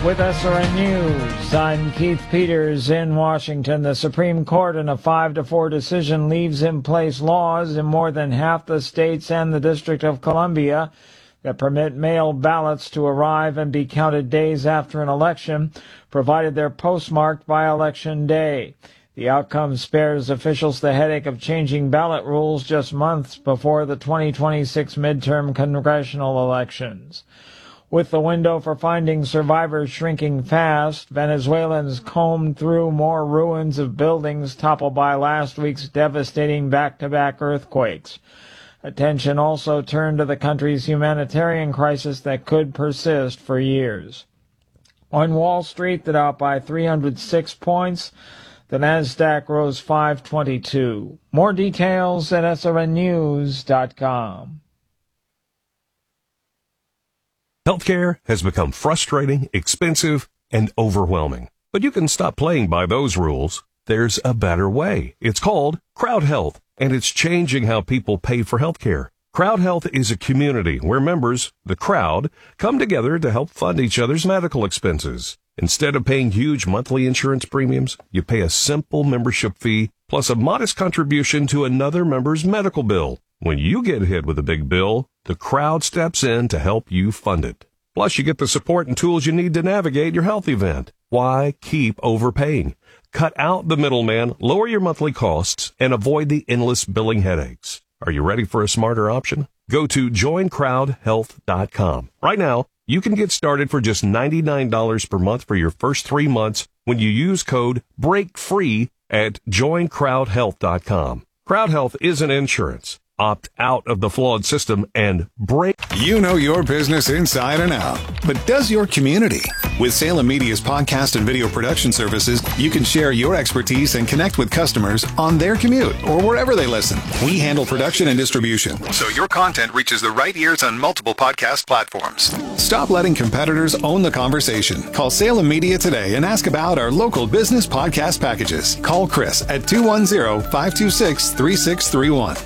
with SRN News. I'm Keith Peters in Washington. The Supreme Court in a 5-4 decision leaves in place laws in more than half the states and the District of Columbia that permit mail ballots to arrive and be counted days after an election, provided they're postmarked by Election Day. The outcome spares officials the headache of changing ballot rules just months before the 2026 midterm congressional elections. With the window for finding survivors shrinking fast, Venezuelans combed through more ruins of buildings toppled by last week's devastating back-to-back earthquakes. Attention also turned to the country's humanitarian crisis that could persist for years. On Wall Street, the Dow up by 306 points. The Nasdaq rose 522. More details at srnnews.com. Healthcare has become frustrating, expensive, and overwhelming. But you can stop playing by those rules. There's a better way. It's called Crowd Health, and it's changing how people pay for healthcare. Crowd Health is a community where members, the crowd, come together to help fund each other's medical expenses. Instead of paying huge monthly insurance premiums, you pay a simple membership fee plus a modest contribution to another member's medical bill. When you get hit with a big bill, the crowd steps in to help you fund it. Plus, you get the support and tools you need to navigate your health event. Why keep overpaying? Cut out the middleman, lower your monthly costs, and avoid the endless billing headaches. Are you ready for a smarter option? Go to joincrowdhealth.com. Right now, you can get started for just $99 per month for your first 3 months when you use code BREAKFREE at joincrowdhealth.com. Crowd Health isn't insurance. Opt out of the flawed system and break. You know your business inside and out, but does your community? With Salem Media's podcast and video production services, you can share your expertise and connect with customers on their commute or wherever they listen. We handle production and distribution, so your content reaches the right ears on multiple podcast platforms. Stop letting competitors own the conversation. Call Salem Media today and ask about our local business podcast packages. Call Chris at 210-526-3631.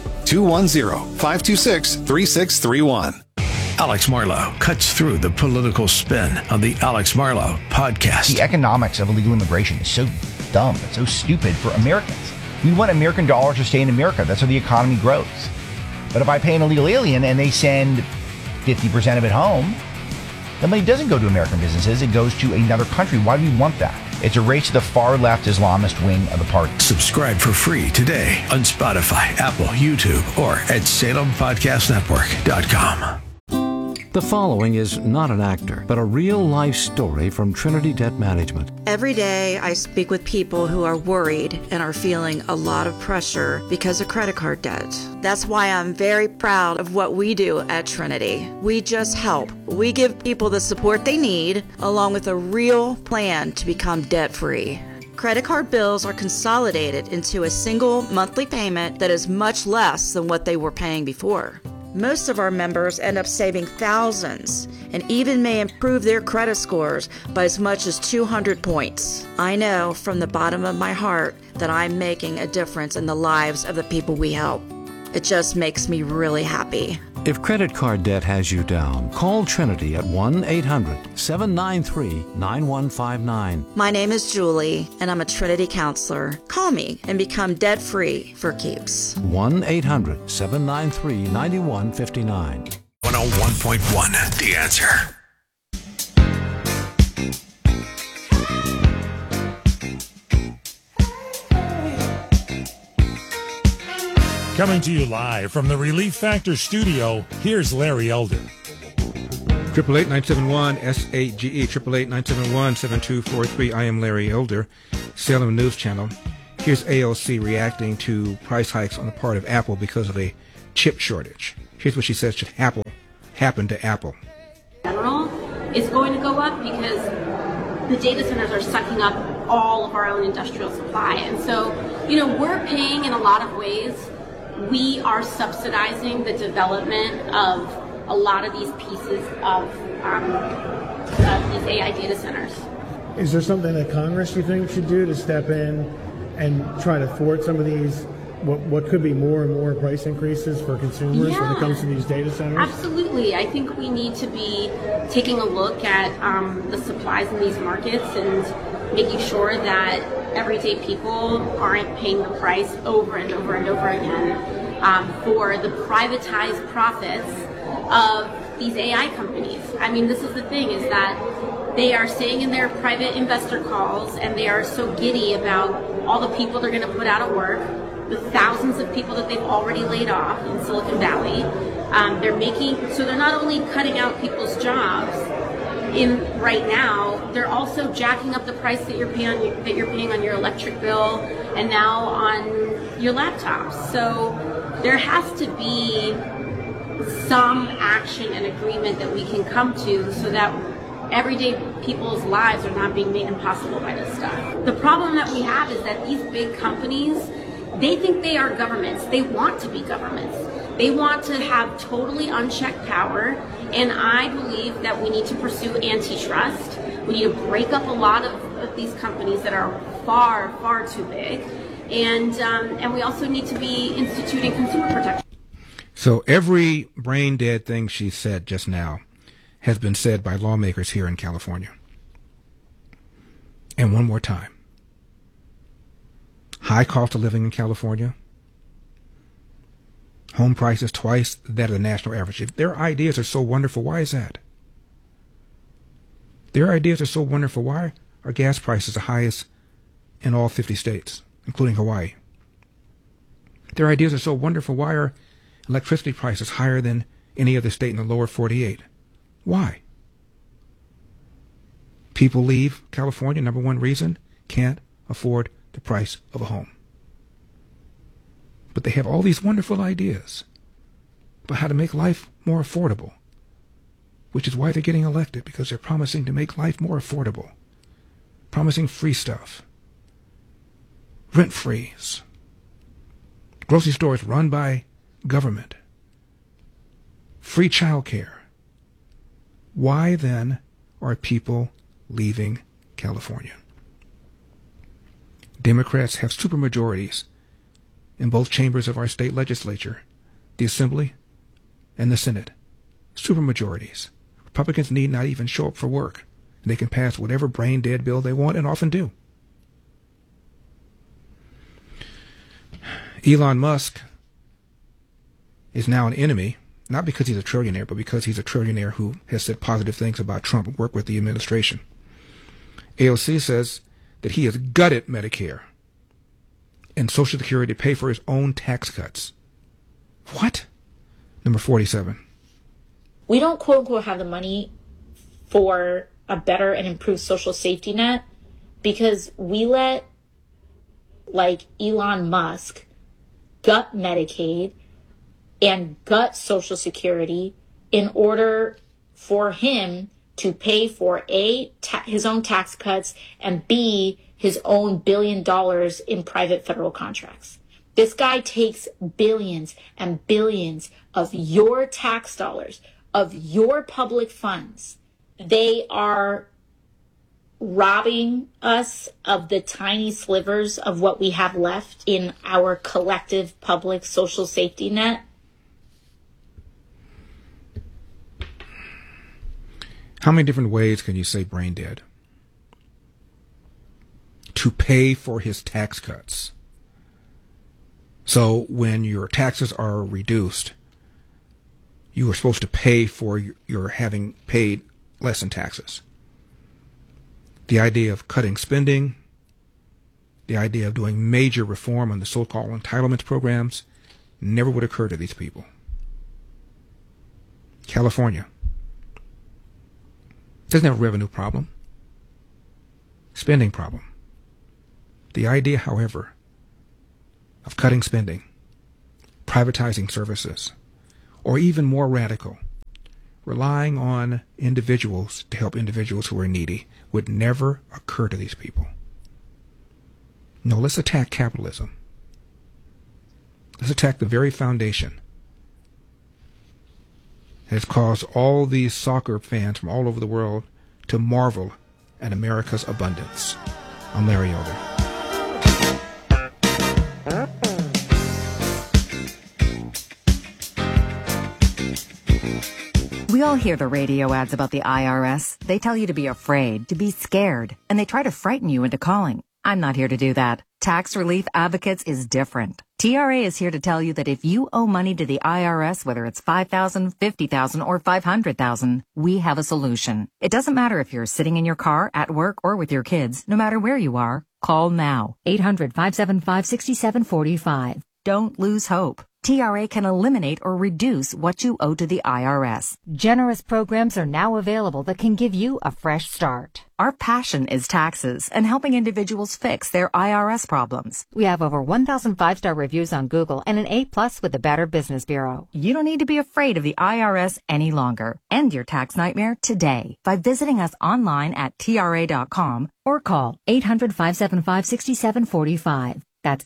210-526-3631. Alex Marlow cuts through the political spin on the Alex Marlow podcast. The economics of illegal immigration is so dumb. It's so stupid for Americans. We want American dollars to stay in America. That's how the economy grows. But if I pay an illegal alien and they send 50% of it home, the money doesn't go to American businesses. It goes to another country. Why do we want that? It's a race to the far-left Islamist wing of the party. Subscribe for free today on Spotify, Apple, YouTube, or at SalemPodcastNetwork.com. The following is not an actor, but a real-life story from Trinity Debt Management. Every day I speak with people who are worried and are feeling a lot of pressure because of credit card debt. That's why I'm very proud of what we do at Trinity. We just help. We give people the support they need, along with a real plan to become debt-free. Credit card bills are consolidated into a single monthly payment that is much less than what they were paying before. Most of our members end up saving thousands and even may improve their credit scores by as much as 200 points. I know from the bottom of my heart that I'm making a difference in the lives of the people we help. It just makes me really happy. If credit card debt has you down, call Trinity at 1-800-793-9159. My name is Julie, and I'm a Trinity counselor. Call me and become debt-free for keeps. 1-800-793-9159. 101.1, The Answer. Coming to you live from the Relief Factor studio, here's Larry Elder. 888-971-SAGE, 888-971-7243. I am Larry Elder, Salem News Channel. Here's AOC reacting to price hikes on the part of Apple because of a chip shortage. Here's what she says should happen to Apple. In general, is going to go up because the data centers are sucking up all of our own industrial supply. And so, we're paying in a lot of ways. We are subsidizing the development of a lot of these pieces of these AI data centers. Is there something that Congress, you think, should do to step in and try to thwart some of these what could be more and more price increases for consumers when it comes to these data centers? Absolutely. I think we need to be taking a look at the supplies in these markets and making sure that everyday people aren't paying the price over and over and over again for the privatized profits of these AI companies. I mean, this is the thing, is that they are saying in their private investor calls, and they are so giddy about all the people they're going to put out of work, the thousands of people that they've already laid off in Silicon Valley. They're not only cutting out people's jobs right now, they're also jacking up the price that you're paying on your electric bill and now on your laptops. So there has to be some action and agreement that we can come to so that everyday people's lives are not being made impossible by this stuff. The problem that we have is that these big companies, they think they are governments. They want to be governments. They want to have totally unchecked power, and I believe that we need to pursue antitrust. We need to break up a lot of these companies that are far, far too big, and we also need to be instituting consumer protection. So every brain dead thing she said just now has been said by lawmakers here in California. And one more time. High cost of living in California. Home prices twice that of the national average. If their ideas are so wonderful, why is that? Their ideas are so wonderful, why are gas prices the highest in all 50 states, including Hawaii? Their ideas are so wonderful, why are electricity prices higher than any other state in the lower 48? Why? People leave California, number one reason, can't afford the price of a home. But they have all these wonderful ideas about how to make life more affordable, which is why they're getting elected, because they're promising to make life more affordable, promising free stuff, rent-frees, grocery stores run by government, free child care. Why then are people leaving California? Democrats have supermajorities in both chambers of our state legislature, the Assembly and the Senate. Supermajorities. Republicans need not even show up for work. They can pass whatever brain-dead bill they want, and often do. Elon Musk is now an enemy, not because he's a trillionaire, but because he's a trillionaire who has said positive things about Trump and worked with the administration. AOC says that he has gutted Medicare and Social Security to pay for his own tax cuts. What? Number 47. We don't, quote unquote, have the money for a better and improved social safety net because we let, like, Elon Musk gut Medicaid and gut Social Security in order for him to pay for A, his own tax cuts, and B, his own $1 billion in private federal contracts. This guy takes billions and billions of your tax dollars, of your public funds. They are robbing us of the tiny slivers of what we have left in our collective public social safety net. How many different ways can you say brain dead? To pay for his tax cuts. So when your taxes are reduced, you are supposed to pay for your having paid less in taxes. The idea of cutting spending, the idea of doing major reform on the so-called entitlements programs never would occur to these people. California doesn't have a revenue problem, spending problem. The idea, however, of cutting spending, privatizing services, or even more radical, relying on individuals to help individuals who are needy would never occur to these people. No, let's attack capitalism. Let's attack the very foundation that has caused all these soccer fans from all over the world to marvel at America's abundance. I'm Larry Elder. all hear the radio ads about the IRS. They tell you to be afraid, to be scared, and they try to frighten you into calling. I'm not here to do that. Tax Relief Advocates is different. TRA is here to tell you that if you owe money to the IRS, whether it's $5,000, $50,000, or $500,000, we have a solution. It doesn't matter if you're sitting in your car, at work, or with your kids. No matter where you are, call now. 800-575-6745. Don't lose hope. TRA can eliminate or reduce what you owe to the IRS. Generous programs are now available that can give you a fresh start. Our passion is taxes and helping individuals fix their IRS problems. We have over 1,000 5-star reviews on Google and an A+ with the Better Business Bureau. You don't need to be afraid of the IRS any longer. End your tax nightmare today by visiting us online at TRA.com or call 800-575-6745. That's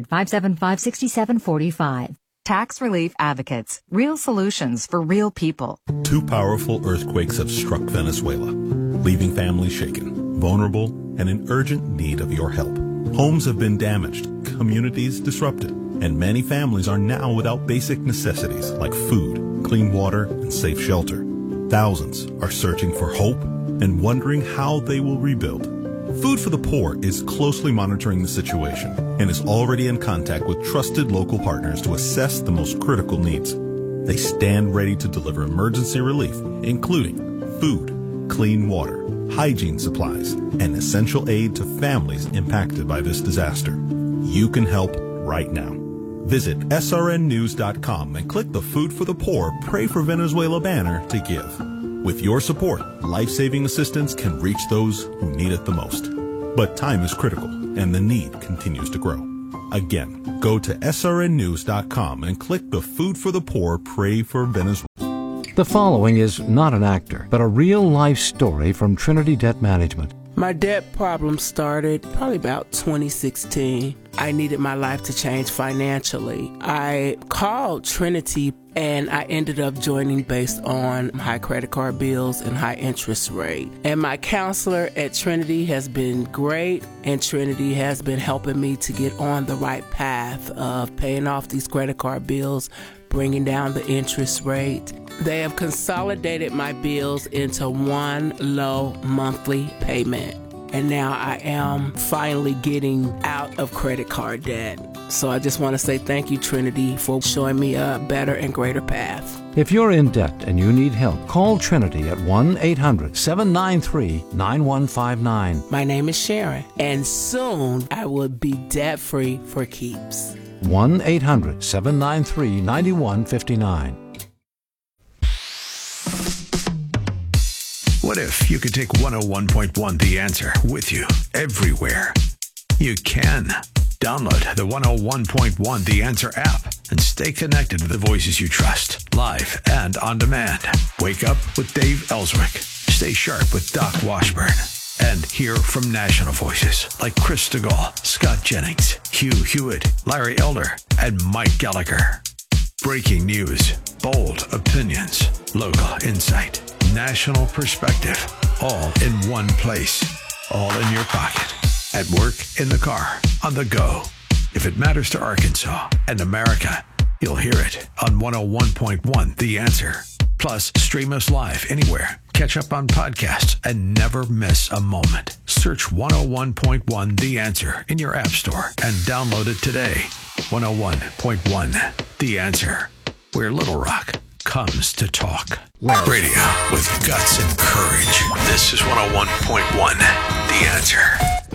800-575-6745. Tax Relief Advocates. Real solutions for real people. 2 powerful earthquakes have struck Venezuela, leaving families shaken, vulnerable, and in urgent need of your help. Homes have been damaged, communities disrupted, and many families are now without basic necessities like food, clean water, and safe shelter. Thousands are searching for hope and wondering how they will rebuild. Food for the Poor is closely monitoring the situation and is already in contact with trusted local partners to assess the most critical needs. They stand ready to deliver emergency relief, including food, clean water, hygiene supplies, and essential aid to families impacted by this disaster. You can help right now. Visit srnnews.com and click the Food for the Poor Pray for Venezuela banner to give. With your support, life-saving assistance can reach those who need it the most. But time is critical, and the need continues to grow. Again, go to srnnews.com and click the Food for the Poor Pray for Venezuela. The following is not an actor, but a real-life story from Trinity Debt Management. My debt problem started probably about 2016. I needed my life to change financially. I called Trinity and I ended up joining based on high credit card bills and high interest rate. And my counselor at Trinity has been great, and Trinity has been helping me to get on the right path of paying off these credit card bills, bringing down the interest rate. They have consolidated my bills into one low monthly payment. And now I am finally getting out of credit card debt. So I just want to say thank you, Trinity, for showing me a better and greater path. If you're in debt and you need help, call Trinity at 1-800-793-9159. My name is Sharon, and soon I will be debt-free for keeps. 1-800-793-9159. What if you could take 101.1 The Answer with you everywhere? You can. Download the 101.1 The Answer app and stay connected to the voices you trust, live and on demand. Wake up with Dave Ellswick. Stay sharp with Doc Washburn. And hear from national voices like Chris DeGaulle, Scott Jennings, Hugh Hewitt, Larry Elder, and Mike Gallagher. Breaking news, bold opinions, local insight, national perspective, all in one place, all in your pocket, at work, in the car, on the go. If it matters to Arkansas and America, you'll hear it on 101.1 The Answer. Plus, stream us live anywhere. Catch up on podcasts and never miss a moment. Search 101.1 The Answer in your app store and download it today. 101.1 The Answer, where Little Rock comes to talk. Radio with guts and courage. This is 101.1 The Answer.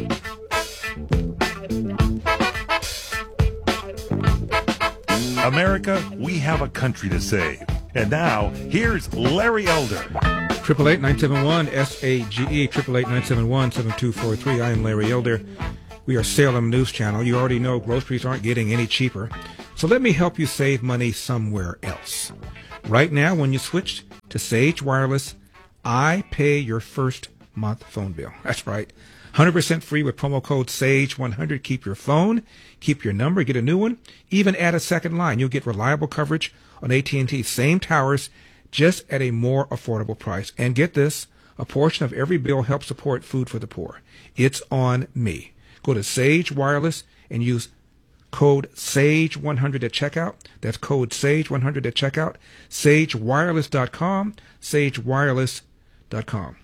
America, we have a country to save. And now, here's Larry Elder. 888-971-SAGE, 888-971-7243. I am Larry Elder. We are Salem News Channel. You already know groceries aren't getting any cheaper. So let me help you save money somewhere else. Right now, when you switch to Sage Wireless, I pay your first month phone bill. That's right. 100% free with promo code SAGE100. Keep your phone, keep your number, get a new one, even add a second line. You'll get reliable coverage on AT&T. Same towers, just at a more affordable price. And get this, a portion of every bill helps support Food for the Poor. It's on me. Go to Sage Wireless and use code SAGE100 at checkout. That's code SAGE100 at checkout. SageWireless.com, SageWireless.com.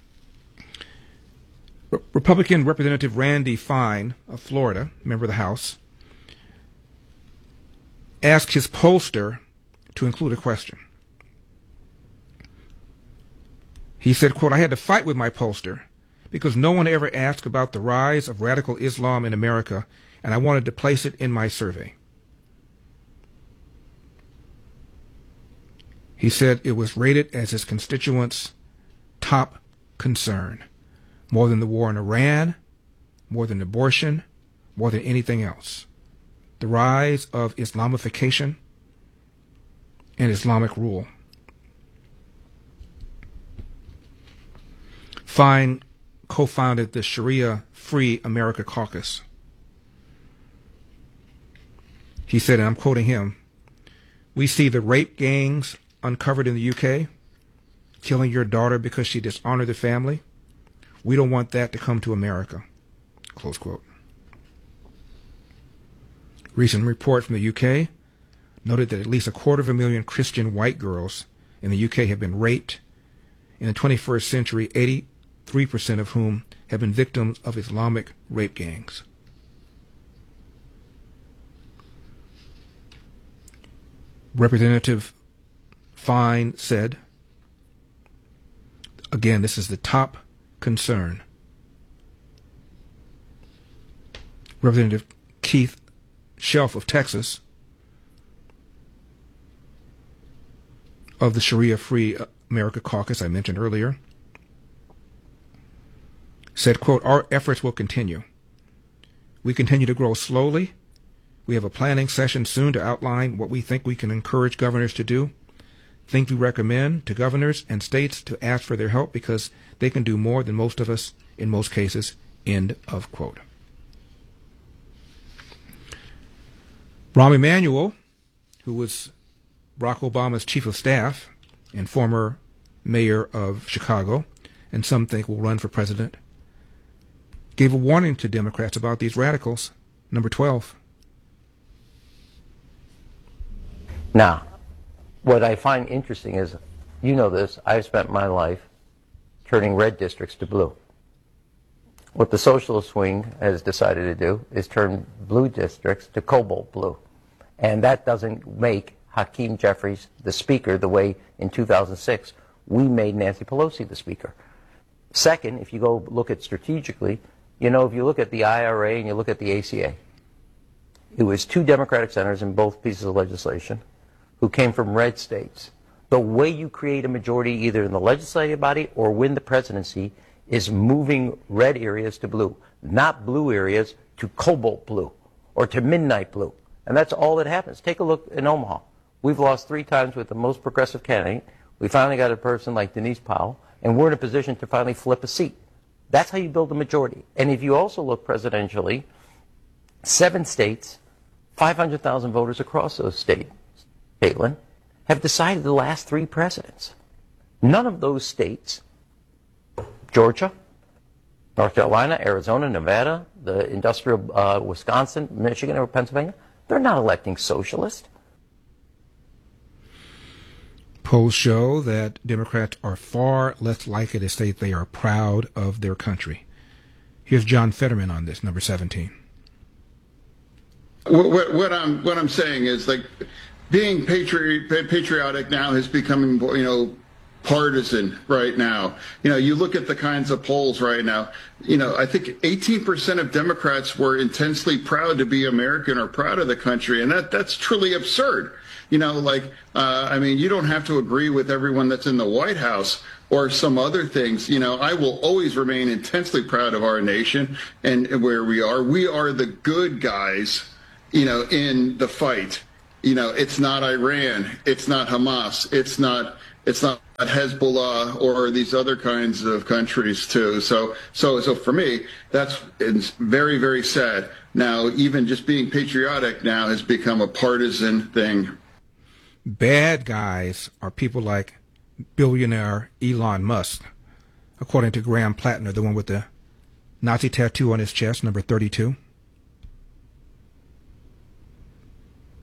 Republican Representative Randy Fine of Florida, member of the House, asked his pollster to include a question. He said, quote, "I had to fight with my pollster because no one ever asked about the rise of radical Islam in America, and I wanted to place it in my survey." He said it was rated as his constituents' top concern, more than the war in Iran, more than abortion, more than anything else. The rise of Islamification and Islamic rule. Fine co-founded the Sharia Free America Caucus. He said, and I'm quoting him, "We see the rape gangs uncovered in the UK, killing your daughter because she dishonored the family. We don't want that to come to America." Close quote. Recent report from the UK noted that at least 250,000 Christian white girls in the UK have been raped. In the 21st century, 83% of whom have been victims of Islamic rape gangs. Representative Fine said, again, this is the top concern. Representative Keith Shelf of Texas, of the Sharia Free America Caucus I mentioned earlier, said, quote, "Our efforts will continue. We continue to grow slowly. We have a planning session soon to outline what we think we can encourage governors to do, things we recommend to governors and states to ask for their help because they can do more than most of us in most cases," end of quote. Rahm Emanuel, who was Barack Obama's chief of staff and former mayor of Chicago, and some think will run for president, gave a warning to Democrats about these radicals. Number 12. Now, what I find interesting is, you know this, I've spent my life turning red districts to blue. What the socialist wing has decided to do is turn blue districts to cobalt blue. And that doesn't make Hakeem Jeffries the speaker the way in 2006 we made Nancy Pelosi the speaker. Second, if you go look at strategically, you know, if you look at the IRA and you look at the ACA, it was 2 Democratic senators in both pieces of legislation who came from red states. The way you create a majority either in the legislative body or win the presidency is moving red areas to blue, not blue areas to cobalt blue or to midnight blue. And that's all that happens. Take a look in Omaha. We've lost 3 times with the most progressive candidate. We finally got a person like Denise Powell, and we're in a position to finally flip a seat. That's how you build a majority. And if you also look presidentially, 7 states, 500,000 voters across those states, Caitlin, have decided the last 3 presidents. None of those states, Georgia, North Carolina, Arizona, Nevada, the industrial Wisconsin, Michigan, or Pennsylvania, they're not electing socialists. Polls show that Democrats are far less likely to say they are proud of their country. Here's John Fetterman on this, number 17. What I'm saying is, like, being patriotic now is becoming, you know, partisan right now. You know, you look at the kinds of polls right now, you know, I think 18% of Democrats were intensely proud to be American or proud of the country, and that's truly absurd. You know, like, I mean, you don't have to agree with everyone that's in the White House or some other things. You know, I will always remain intensely proud of our nation and where we are. We are the good guys, you know, in the fight. You know, it's not Iran, it's not Hamas, it's not Hezbollah or these other kinds of countries too. So for me, it's very, very sad. Now, even just being patriotic now has become a partisan thing. Bad guys are people like billionaire Elon Musk, according to Graham Plattner, the one with the Nazi tattoo on his chest, number 32.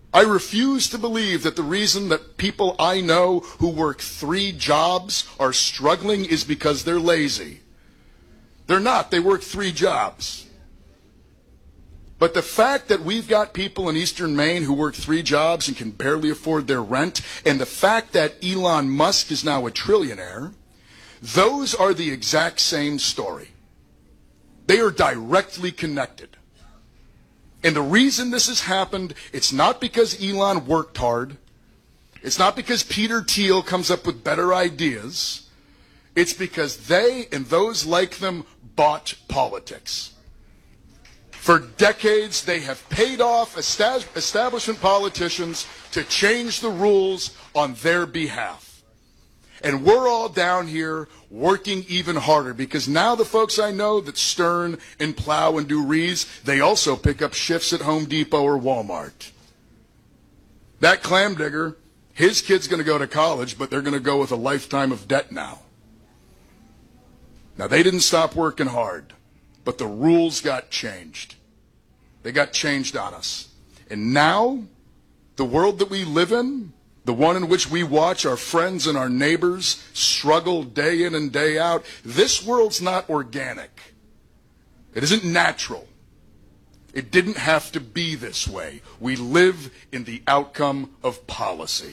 I refuse to believe that the reason that people I know who work 3 jobs are struggling is because they're lazy. They're not. They work 3 jobs. But the fact that we've got people in Eastern Maine who work 3 jobs and can barely afford their rent, and the fact that Elon Musk is now a trillionaire, those are the exact same story. They are directly connected. And the reason this has happened, it's not because Elon worked hard. It's not because Peter Thiel comes up with better ideas. It's because they and those like them bought politics. For decades, they have paid off establishment politicians to change the rules on their behalf. And we're all down here working even harder because now the folks I know that stern and plow and do wreaths, they also pick up shifts at Home Depot or Walmart. That clam digger, his kid's going to go to college, but they're going to go with a lifetime of debt now. Now, they didn't stop working hard, but the rules got changed. They got changed on us. And now, the world that we live in, the one in which we watch our friends and our neighbors struggle day in and day out, this world's not organic. It isn't natural. It didn't have to be this way. We live in the outcome of policy.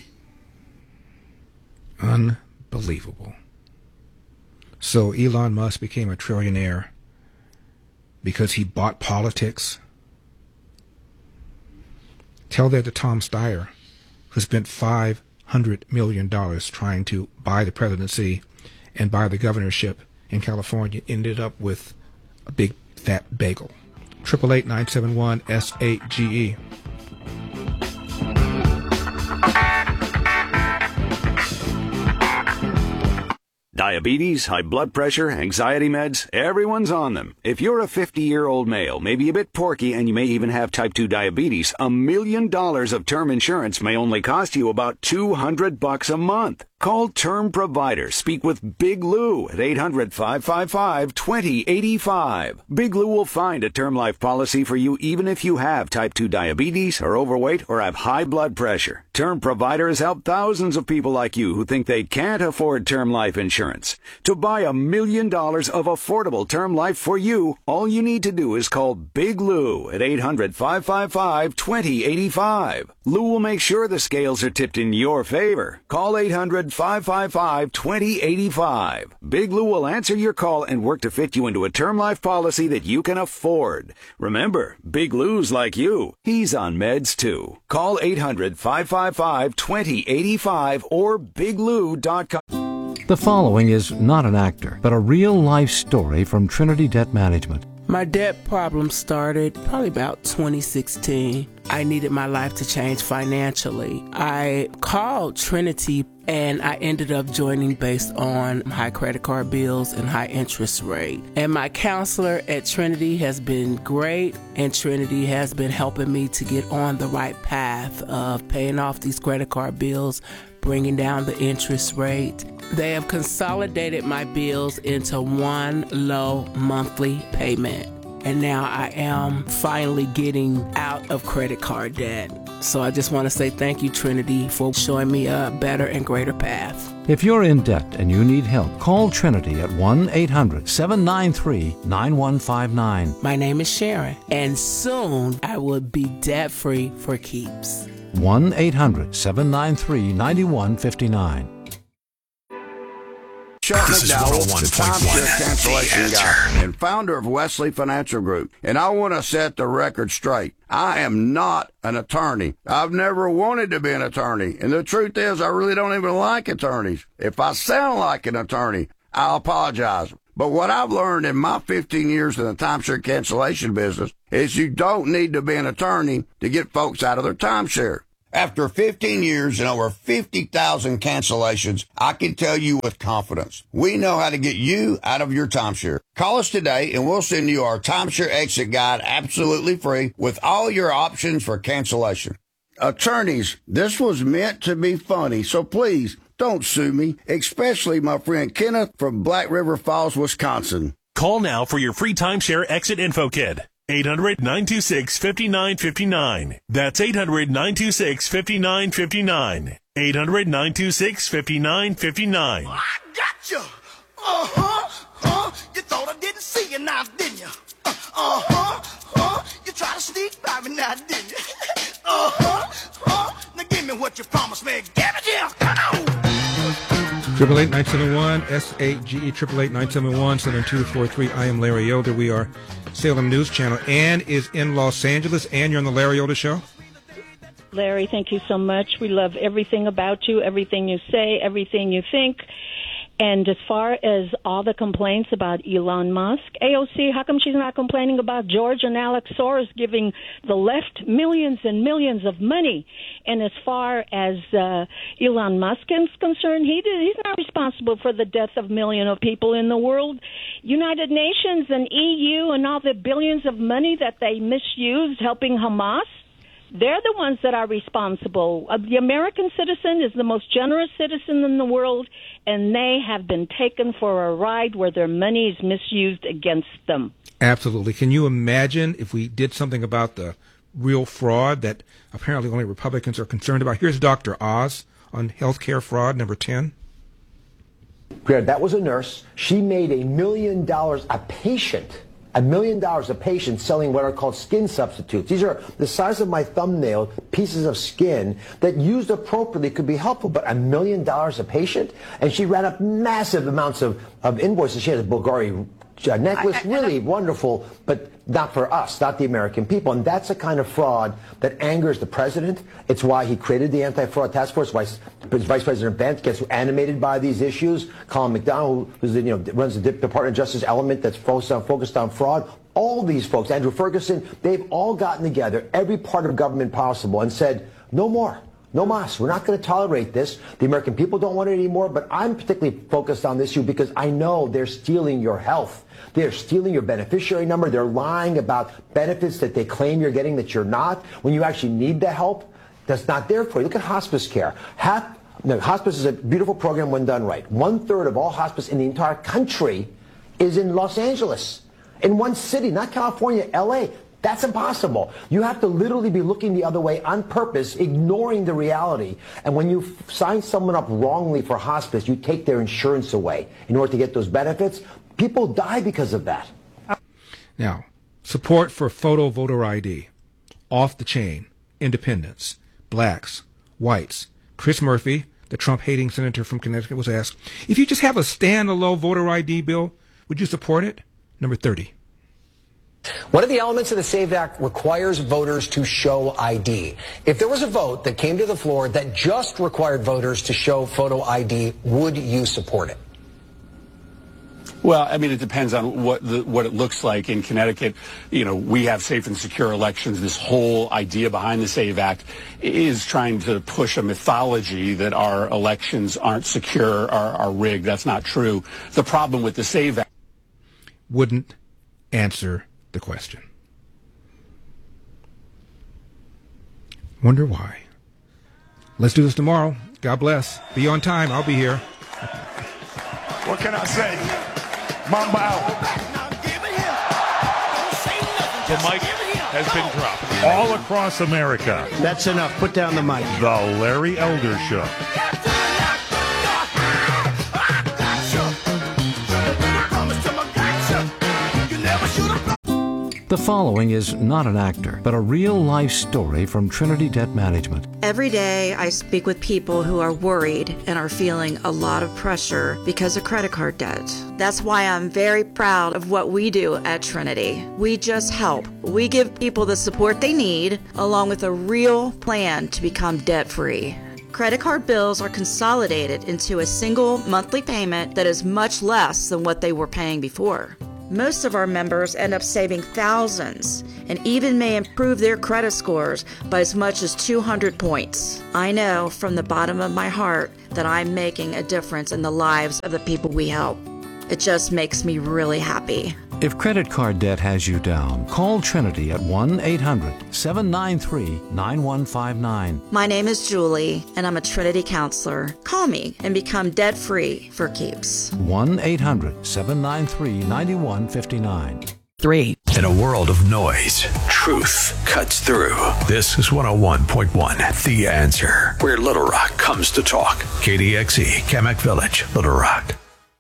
Unbelievable. So Elon Musk became a trillionaire because he bought politics. Tell that to Tom Steyer, who spent $500 million trying to buy the presidency and buy the governorship in California, ended up with a big fat bagel. 888-971-SAGE. Diabetes, high blood pressure, anxiety meds, everyone's on them. If you're a 50-year-old male, maybe a bit porky, and you may even have type 2 diabetes, $1 million of term insurance may only cost you about $200 a month. Call Term Provider. Speak with Big Lou at 800-555-2085. Big Lou will find a term life policy for you even if you have type 2 diabetes, are overweight, or have high blood pressure. Term Provider has helped thousands of people like you who think they can't afford term life insurance. To buy $1 million of affordable term life for you, all you need to do is call Big Lou at 800-555-2085. Lou will make sure the scales are tipped in your favor. Call 800-555-2085. Big Lou will answer your call and work to fit you into a term life policy that you can afford. Remember, Big Lou's like you. He's on meds too. Call 800-555-2085 or biglou.com. The following is not an actor, but a real-life story from Trinity Debt Management. My debt problem started probably about 2016. I needed my life to change financially. I called Trinity and I ended up joining based on high credit card bills and high interest rate. And my counselor at Trinity has been great, and Trinity has been helping me to get on the right path of paying off these credit card bills, bringing down the interest rate. They have consolidated my bills into one low monthly payment. And now I am finally getting out of credit card debt. So I just want to say thank you, Trinity, for showing me a better and greater path. If you're in debt and you need help, call Trinity at 1-800-793-9159. My name is Sharon, and soon I will be debt-free for keeps. 1-800-793-9159. Chuck This is McDowell, 101.1 the timeshare The cancellation Answer. guy and founder of Wesley Financial Group. And I want to set the record straight. I am not an attorney. I've never wanted to be an attorney. And the truth is, I really don't even like attorneys. If I sound like an attorney, I'll apologize. But what I've learned in my 15 years in the timeshare cancellation business is you don't need to be an attorney to get folks out of their timeshare. After 15 years and over 50,000 cancellations, I can tell you with confidence, we know how to get you out of your timeshare. Call us today and we'll send you our timeshare exit guide absolutely free with all your options for cancellation. Attorneys, this was meant to be funny, so please don't sue me, especially my friend Kenneth from Black River Falls, Wisconsin. Call now for your free timeshare exit info kit. 800-926-5959. That's 800-926-5959. 800-926-5959. I got you. You thought I didn't see you now, didn't you? You tried to sneak by me now, didn't you? Now give me what you promised me. Give it here. Come on. 888-971 SAGE 888-971-7243. I am Larry Elder. We are Salem News Channel. Ann is in Los Angeles. Ann, you're on the Larry Elder Show. Larry, thank you so much. We love everything about you, everything you say, everything you think. And as far as all the complaints about Elon Musk, AOC, how come she's not complaining about George and Alex Soros giving the left millions and millions of money? And as far as Elon Musk is concerned, he's not responsible for the death of millions of people in the world. United Nations and EU and all the billions of money that they misused helping Hamas, they're the ones that are responsible. The American citizen is the most generous citizen in the world, and they have been taken for a ride where their money is misused against them. Absolutely. Can you imagine if we did something about the real fraud that apparently only Republicans are concerned about? Here's Dr. Oz on healthcare fraud, number 10. That was a nurse. She made $1 million a patient. $1 million a patient selling what are called skin substitutes. These are the size of my thumbnail, pieces of skin that used appropriately could be helpful, but $1 million a patient? And she ran up massive amounts of invoices. She had a Bulgari necklace, really wonderful, but not for us, not the American people. And that's the kind of fraud that angers the president. It's why he created the anti-fraud task force. Why Vice President Pence gets animated by these issues. Colin McDonald, who runs the Department of Justice element that's focused on fraud. All these folks, Andrew Ferguson, they've all gotten together, every part of government possible, and said, no more. No mas. We're not going to tolerate this. The American people don't want it anymore, but I'm particularly focused on this issue because I know they're stealing your health. They're stealing your beneficiary number. They're lying about benefits that they claim you're getting that you're not. When you actually need the help, that's not there for you. Look at hospice care. Hospice is a beautiful program when done right. 1/3 of all hospice in the entire country is in Los Angeles. In one city, not California, LA. That's impossible. You have to literally be looking the other way on purpose, ignoring the reality. And when you sign someone up wrongly for hospice, you take their insurance away in order to get those benefits. People die because of that. Now, support for photo voter ID, off the chain, independents, blacks, whites. Chris Murphy, the Trump-hating senator from Connecticut, was asked, if you just have a stand-alone voter ID bill, would you support it? Number 30. One of the elements of the SAVE Act requires voters to show ID. If there was a vote that came to the floor that just required voters to show photo ID, would you support it? Well, I mean, it depends on what it looks like in Connecticut. We have safe and secure elections. This whole idea behind the SAVE Act is trying to push a mythology that our elections aren't secure, are rigged. That's not true. The problem with the SAVE Act wouldn't answer the question. Wonder why. Let's do this tomorrow. God bless. Be on time. I'll be here. What can I say? Mamba out. The mic has been dropped all across America. That's enough. Put down the mic. The Larry Elder Show. The following is not an actor, but a real-life story from Trinity Debt Management. Every day I speak with people who are worried and are feeling a lot of pressure because of credit card debt. That's why I'm very proud of what we do at Trinity. We just help. We give people the support they need, along with a real plan to become debt-free. Credit card bills are consolidated into a single monthly payment that is much less than what they were paying before. Most of our members end up saving thousands and even may improve their credit scores by as much as 200 points. I know from the bottom of my heart that I'm making a difference in the lives of the people we help. It just makes me really happy. If credit card debt has you down, call Trinity at 1-800-793-9159. My name is Julie, and I'm a Trinity counselor. Call me and become debt-free for keeps. 1-800-793-9159. 663. In a world of noise, truth cuts through. This is 101.1 The Answer, where Little Rock comes to talk. KDXE, Kamak Village, Little Rock.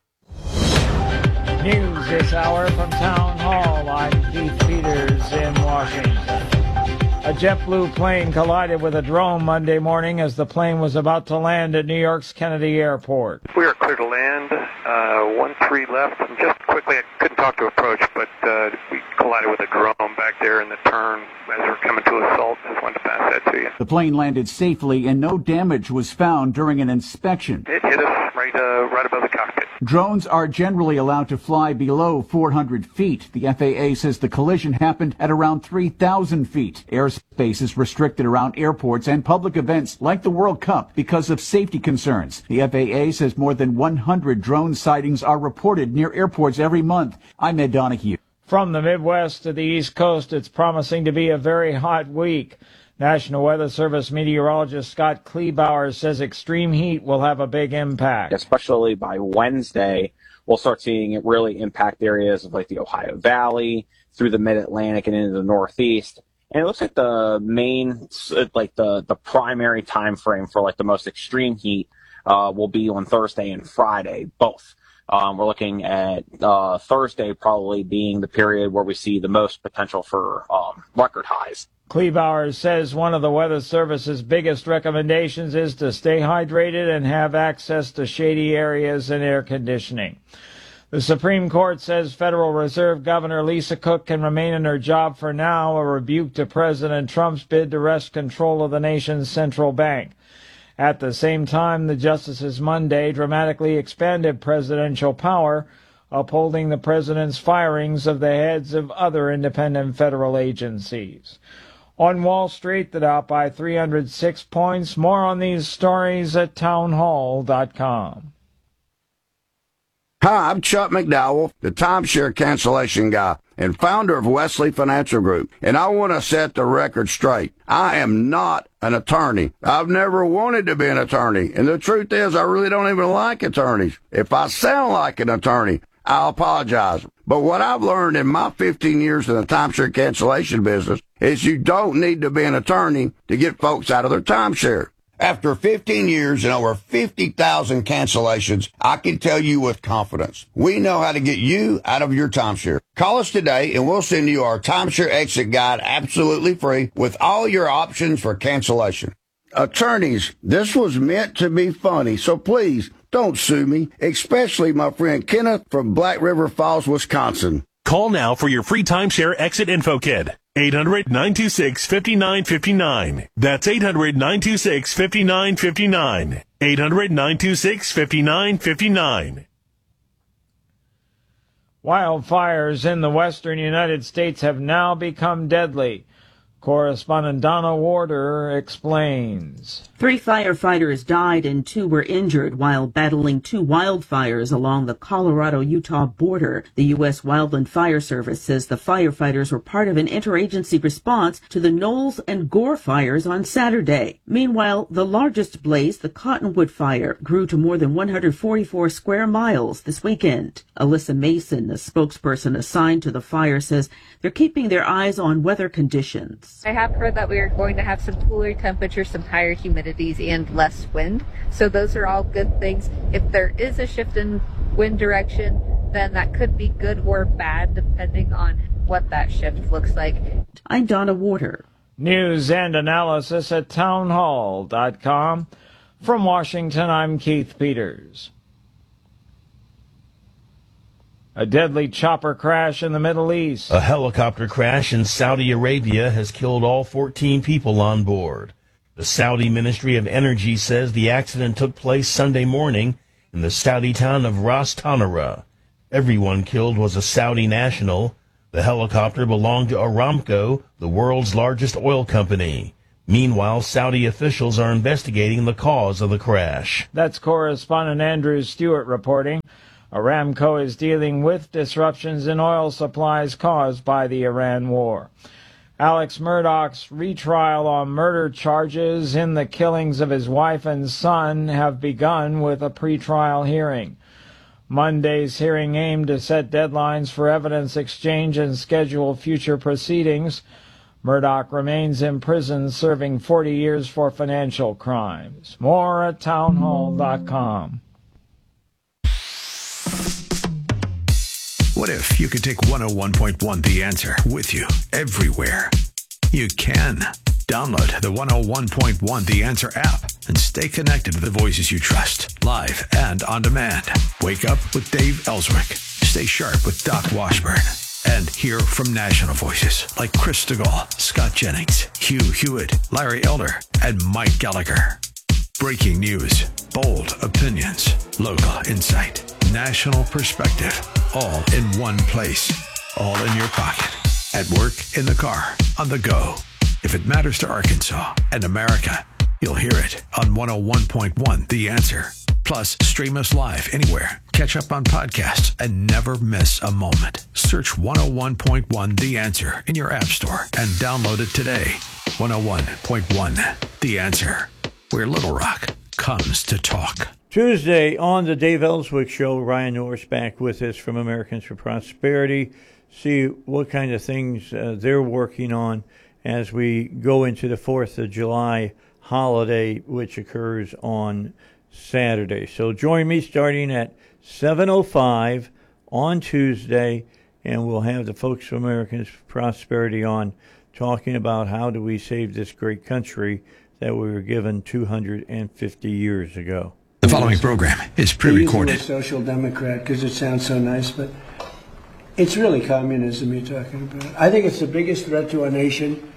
News this hour from Town Hall. I'm Keith Peters in Washington. A JetBlue plane collided with a drone Monday morning as the plane was about to land at New York's Kennedy Airport. We are clear to land. 1-3 left. And just quickly, I couldn't talk to approach, but we collided with a drone back there in the turn as we were coming to assault. Just wanted to pass that to you. The plane landed safely and no damage was found during an inspection. It hit us right above the cockpit. Drones are generally allowed to fly below 400 feet. The FAA says the collision happened at around 3,000 feet. Airspace is restricted around airports and public events like the World Cup because of safety concerns. The FAA says more than 100 drone sightings are reported near airports every month. I'm Ed Donahue. From the Midwest to the East Coast, it's promising to be a very hot week. National Weather Service meteorologist Scott Kleebauer says extreme heat will have a big impact. Especially by Wednesday, we'll start seeing it really impact areas of like the Ohio Valley, through the Mid-Atlantic and into the Northeast. And it looks like the main, like the primary time frame for like the most extreme heat will be on Thursday and Friday, both. We're looking at Thursday probably being the period where we see the most potential for record highs. Kleebauer says one of the Weather Service's biggest recommendations is to stay hydrated and have access to shady areas and air conditioning. The Supreme Court says Federal Reserve Governor Lisa Cook can remain in her job for now, a rebuke to President Trump's bid to wrest control of the nation's central bank. At the same time, the justices Monday dramatically expanded presidential power, upholding the president's firings of the heads of other independent federal agencies. On Wall Street, the Dow by 306 points. More on these stories at townhall.com. Hi, I'm Chuck McDowell, the timeshare cancellation guy and founder of Wesley Financial Group, and I want to set the record straight. I am not an attorney. I've never wanted to be an attorney, and the truth is I really don't even like attorneys. If I sound like an attorney, I'll apologize. But what I've learned in my 15 years in the timeshare cancellation business is you don't need to be an attorney to get folks out of their timeshare. After 15 years and over 50,000 cancellations, I can tell you with confidence, we know how to get you out of your timeshare. Call us today and we'll send you our timeshare exit guide absolutely free with all your options for cancellation. Attorneys, this was meant to be funny, so please don't sue me, especially my friend Kenneth from Black River Falls, Wisconsin. Call now for your free timeshare exit info kit. 800-926-5959. That's 800-926-5959. 800-926-5959. Wildfires in the western United States have now become deadly. Correspondent Donna Warder explains. 3 firefighters died and 2 were injured while battling 2 wildfires along the Colorado-Utah border. The U.S. Wildland Fire Service says the firefighters were part of an interagency response to the Knowles and Gore fires on Saturday. Meanwhile, the largest blaze, the Cottonwood Fire, grew to more than 144 square miles this weekend. Alyssa Mason, a spokesperson assigned to the fire, says they're keeping their eyes on weather conditions. I have heard that we are going to have some cooler temperatures, some higher humidities, and less wind. So those are all good things. If there is a shift in wind direction, then that could be good or bad, depending on what that shift looks like. I'm Donna Warder. News and analysis at townhall.com. From Washington, I'm Keith Peters. A deadly chopper crash in the Middle East. A helicopter crash in Saudi Arabia has killed all 14 people on board. The Saudi Ministry of Energy says the accident took place Sunday morning in the Saudi town of Ras Tanura. Everyone killed was a Saudi national. The helicopter belonged to Aramco, the world's largest oil company. Meanwhile, Saudi officials are investigating the cause of the crash. That's correspondent Andrew Stewart reporting. Aramco is dealing with disruptions in oil supplies caused by the Iran war. Alex Murdaugh's retrial on murder charges in the killings of his wife and son have begun with a pretrial hearing. Monday's hearing aimed to set deadlines for evidence exchange and schedule future proceedings. Murdoch remains in prison serving 40 years for financial crimes. More at townhall.com. What if you could take 101.1 The Answer with you everywhere? You can. Download the 101.1 The Answer app and stay connected to the voices you trust, live and on demand. Wake up with Dave Ellswick. Stay sharp with Doc Washburn. And hear from national voices like Chris DeGaulle, Scott Jennings, Hugh Hewitt, Larry Elder, and Mike Gallagher. Breaking news, bold opinions, local insight, national perspective, all in one place, all in your pocket, at work, in the car, on the go. If it matters to Arkansas and America, you'll hear it on 101.1 The Answer. Plus, stream us live anywhere. Catch up on podcasts and never miss a moment. Search 101.1 The Answer in your app store and download it today. 101.1 The Answer, where Little Rock comes to talk. Tuesday on the Dave Ellswick Show, Ryan Norris back with us from Americans for Prosperity. See what kind of things they're working on as we go into the 4th of July holiday, which occurs on Saturday. So join me starting at 7:05 on Tuesday, and we'll have the folks from Americans for Prosperity on talking about how do we save this great country that we were given 250 years ago. The following program is pre-recorded. I'm a social democrat because it sounds so nice, but it's really communism you're talking about. I think it's the biggest threat to our nation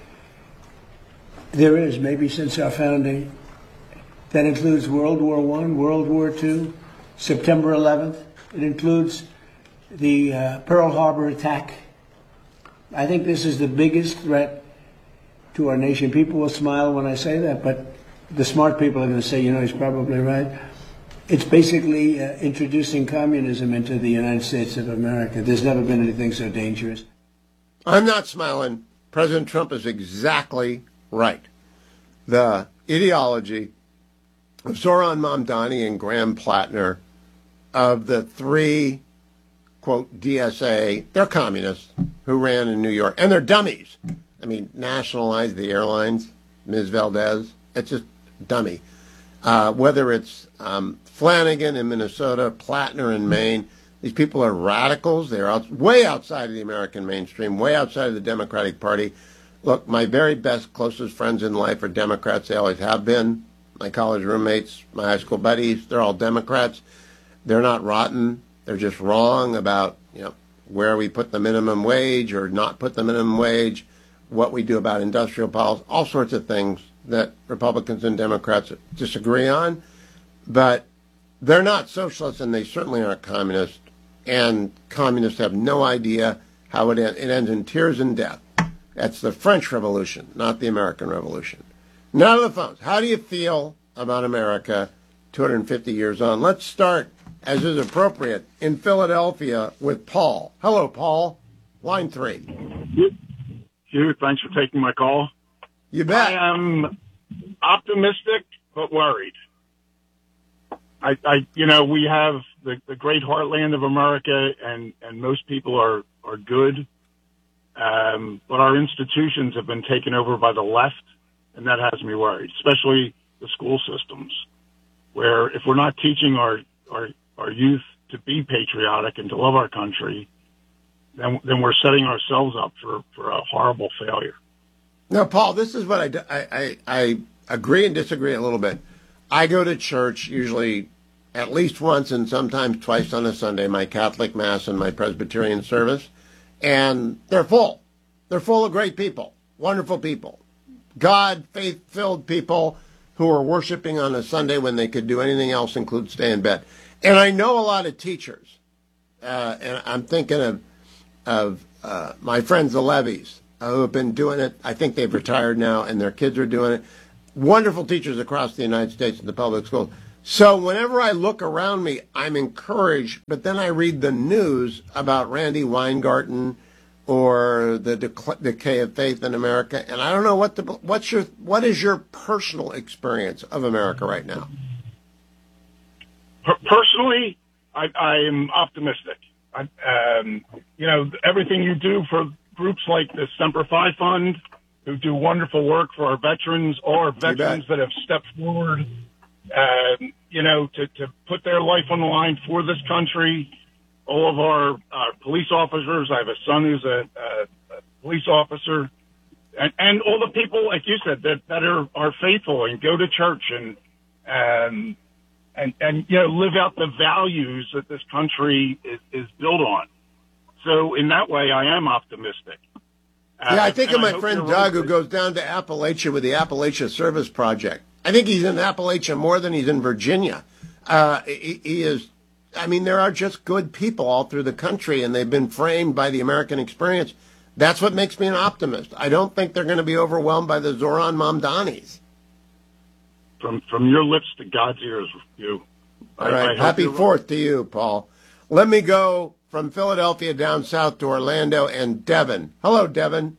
there is, maybe since our founding. That includes World War I, World War II, September 11th. It includes the Pearl Harbor attack. I think this is the biggest threat to our nation. People will smile when I say that, but the smart people are going to say, you know, he's probably right. It's basically introducing communism into the United States of America. There's never been anything so dangerous. I'm not smiling. President Trump is exactly right. The ideology of Zoran Mamdani and Graham Plattner, of the three, quote, DSA, they're communists who ran in New York. And they're dummies. I mean, nationalize the airlines, Ms. Valdez. It's just dummy. Whether it's Flanagan in Minnesota, Plattner in Maine, these people are radicals. They're way outside of the American mainstream, way outside of the Democratic Party. Look, my very best, closest friends in life are Democrats. They always have been. My college roommates, my high school buddies, they're all Democrats. They're not rotten. They're just wrong about, you know, where we put the minimum wage or not put the minimum wage, what we do about industrial policy, all sorts of things that Republicans and Democrats disagree on. But they're not socialists, and they certainly aren't communists. And communists have no idea how it ends. It ends in tears and death. That's the French Revolution, not the American Revolution. Now to the phones. How do you feel about America 250 years on? Let's start, as is appropriate, in Philadelphia with Paul. Hello, Paul. Line 3. Hugh, thanks for taking my call. You bet. I am optimistic but worried. We have the great heartland of America, and most people are good. But our institutions have been taken over by the left, and that has me worried, especially the school systems, where if we're not teaching our youth to be patriotic and to love our country, then we're setting ourselves up for a horrible failure. Now, Paul, this is what I agree and disagree a little bit. I go to church usually at least once and sometimes twice on a Sunday, my Catholic Mass and my Presbyterian service, and they're full. They're full of great people, wonderful people, God, faith-filled people who are worshiping on a Sunday when they could do anything else, include stay in bed. And I know a lot of teachers, and I'm thinking of my friends, the Levies, who have been doing it. I think they've retired now, and their kids are doing it. Wonderful teachers across the United States in the public schools. So whenever I look around me, I'm encouraged, but then I read the news about Randy Weingarten or the decay of faith in America, and I don't know what is your personal experience of America right now? Personally, I am optimistic. Everything you do for groups like the Semper Fi Fund, who do wonderful work for our veterans, all our veterans that have stepped forward, to put their life on the line for this country. All of our police officers. I have a son who's a police officer, and all the people, like you said, that are faithful and go to church and live out the values that this country is built on. So in that way, I am optimistic. Yeah, I think of my friend Doug, who goes down to Appalachia with the Appalachia Service Project. I think he's in Appalachia more than he's in Virginia. He is. I mean, there are just good people all through the country, and they've been framed by the American experience. That's what makes me an optimist. I don't think they're going to be overwhelmed by the Zoran Mamdanis. From your lips to God's ears, you. All right. Happy 4th to you, Paul. Let me go from Philadelphia down south to Orlando and Devin. Hello, Devin.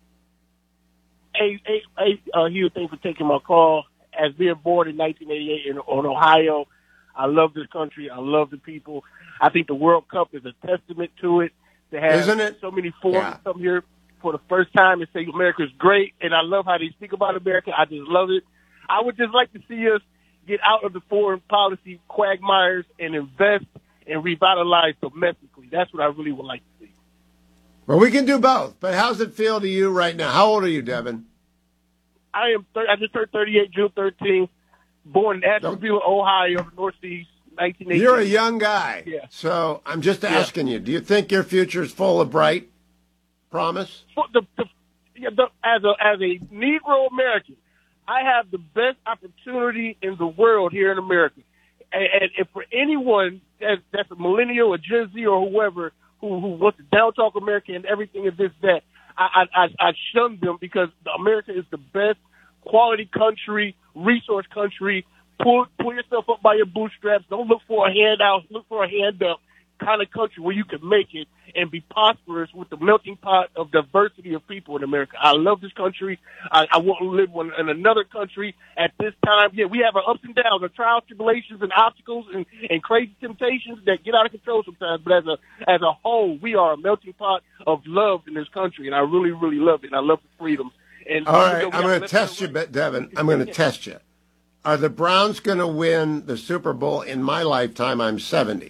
Hey, Hugh, thanks for taking my call. As being born in 1988 in Ohio, I love this country. I love the people. I think the World Cup is a testament to it. To have Isn't it? So many foreigners come here for the first time and say America's great, and I love how they speak about America. I just love it. I would just like to see us get out of the foreign policy quagmires and invest and revitalize domestically. That's what I really would like to see. Well, we can do both, but how's it feel to you right now? How old are you, Devin? I just turned 38 June 13th, born in Asheville, Ohio, Northeast, 1980. You're a young guy. Yeah. So I'm just asking you, do you think your future is full of bright promise? As a Negro American, I have the best opportunity in the world here in America. And for anyone that's a millennial or Gen Z or whoever who wants to down talk America and everything is this, that, I shun them because America is the best quality country, resource country. Pull yourself up by your bootstraps. Don't look for a handout. Look for a hand up kind of country where you can make it and be prosperous with the melting pot of diversity of people in America. I love this country. I want to live in another country at this time. Yeah, we have our ups and downs, our trials, tribulations, and obstacles, and crazy temptations that get out of control sometimes. But as a whole, we are a melting pot of love in this country, and I really, really love it. And I love the freedoms. And all right, I'm going to test you, Devin. I'm going to test you. Are the Browns going to win the Super Bowl in my lifetime? I'm 70.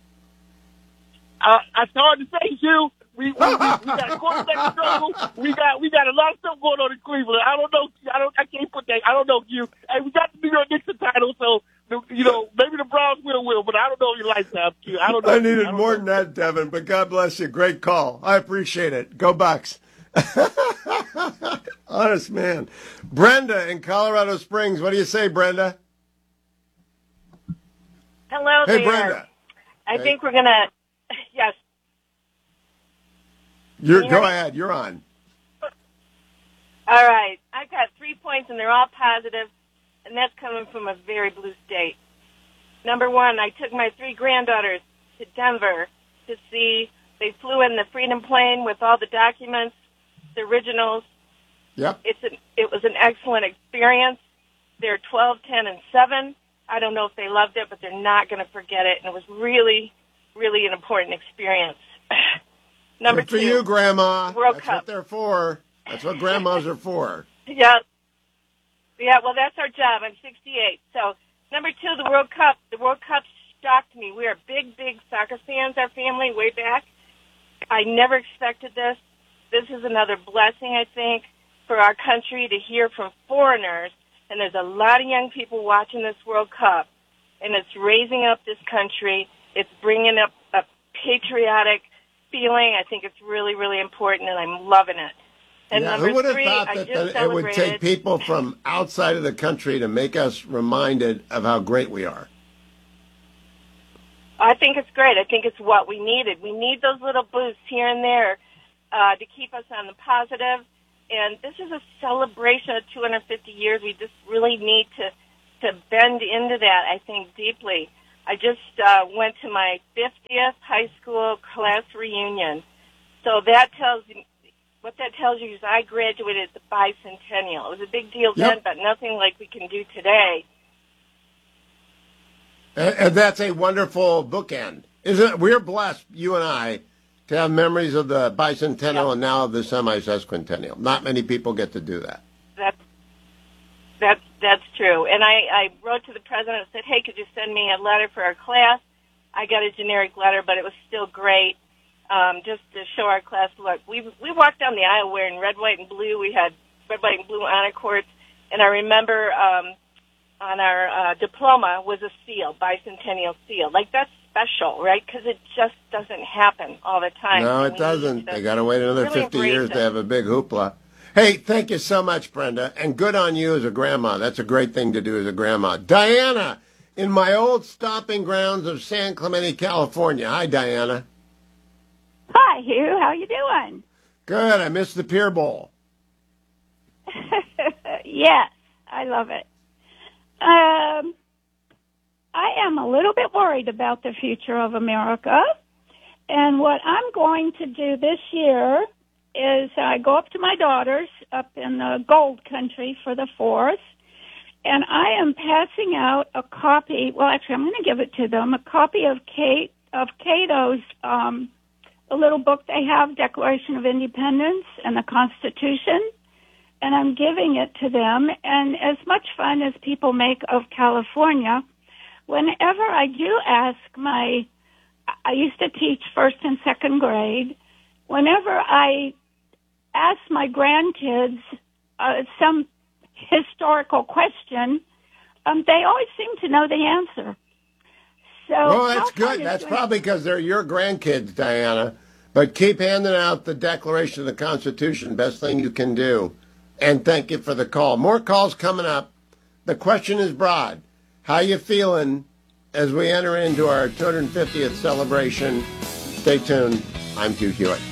It's hard to say, Hugh. We got a quarterback struggle. We got a lot of stuff going on in Cleveland. I don't know. I can't put that. I don't know, Hugh. Hey, we got the New York Knicks title, so maybe the Browns will, but I don't know your lifetime, Hugh. I don't know. I needed more than that, Devin. But God bless you. Great call. I appreciate it. Go Bucks. Honest man. Brenda in Colorado Springs. What do you say, Brenda? Hello hey, there. Brenda. I think we're gonna. Yes. Go ahead. You're on. All right. I've got 3 points, and they're all positive, and that's coming from a very blue state. Number one, I took my 3 granddaughters to Denver to see. They flew in the Freedom plane with all the documents, the originals. Yep. It was an excellent experience. They're 12, 10, and 7. I don't know if they loved it, but they're not going to forget it, and it was really, really an important experience. Number 2. Good for you, Grandma. World That's Cup. what they're for. That's what grandmas are for. Yeah. Yeah, well, that's our job. I'm 68. So, number 2, the World Cup. The World Cup shocked me. We are big, big soccer fans, our family, way back. I never expected this. This is another blessing, I think, for our country to hear from foreigners. And there's a lot of young people watching this World Cup, and it's raising up this country. It's bringing up a patriotic feeling. I think it's really, really important, and I'm loving it. And yeah, number who would have 3, thought I that just it would take celebrated. people from outside of the country to make us reminded of how great we are? I think it's great. I think it's what we needed. We need those little boosts here and there to keep us on the positive. And this is a celebration of 250 years. We just really need to bend into that, I think, deeply. I just went to my 50th high school class reunion. So what that tells you is I graduated at the bicentennial. It was a big deal then, but nothing like we can do today. And that's a wonderful bookend. Isn't it? We're blessed, you and I, to have memories of the bicentennial and now of the semi-sesquicentennial. Not many people get to do that. That's true. And I wrote to the president and said, hey, could you send me a letter for our class? I got a generic letter, but it was still great, just to show our class, look, we walked down the aisle wearing red, white, and blue. We had red, white, and blue honor cords. And I remember on our diploma was a seal, bicentennial seal. Like, that's special, right? Because it just doesn't happen all the time. No, it doesn't. They got to wait another really 50 years to have a big hoopla. Hey, thank you so much, Brenda, and good on you as a grandma. That's a great thing to do as a grandma. Diana, in my old stomping grounds of San Clemente, California. Hi, Diana. Hi, Hugh. How you doing? Good. I missed the Pier Bowl. Yes, I love it. I am a little bit worried about the future of America, and what I'm going to do this year is I go up to my daughters up in the Gold Country for the 4th, and I am passing out a copy. Well, actually, I'm going to give it to them. A copy of Cato's a little book they have, Declaration of Independence and the Constitution, and I'm giving it to them. And as much fun as people make of California, whenever I do ask I used to teach 1st and 2nd grade. Whenever I ask my grandkids some historical question, they always seem to know the answer. So, well, that's good. That's probably because they're your grandkids, Diana. But keep handing out the Declaration of the Constitution. Best thing you can do. And thank you for the call. More calls coming up. The question is broad. How you feeling as we enter into our 250th celebration? Stay tuned. I'm Hugh Hewitt.